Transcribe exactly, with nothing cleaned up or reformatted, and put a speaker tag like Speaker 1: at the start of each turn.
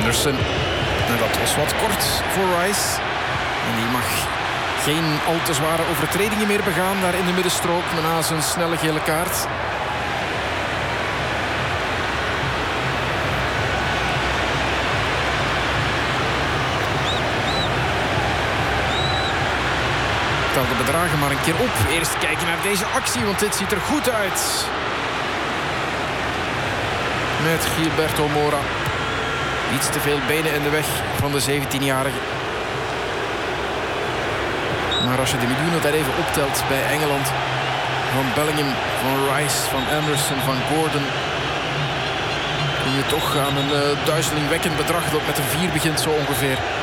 Speaker 1: Anderson. En dat was wat kort voor Rice. En die mag geen al te zware overtredingen meer begaan daar in de middenstrook na zijn snelle gele kaart. Tel de bedragen maar een keer op. Eerst kijken naar deze actie, want dit ziet er goed uit. Met Gilberto Mora. Iets te veel benen in de weg van de zeventienjarige. Maar als je de miljoenen daar even optelt bij Engeland, van Bellingham, van Rice, van Anderson, van Gordon, kom je toch aan een uh, duizelingwekkend bedrag dat met een vier begint zo ongeveer.